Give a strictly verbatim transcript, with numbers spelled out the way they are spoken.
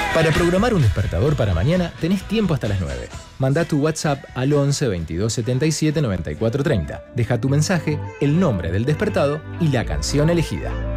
Para programar un despertador para mañana tenés tiempo hasta las nueve. Mandá tu WhatsApp al once veintidós setenta y siete noventa y cuatro treinta. Deja tu mensaje, el nombre del despertado y la canción elegida.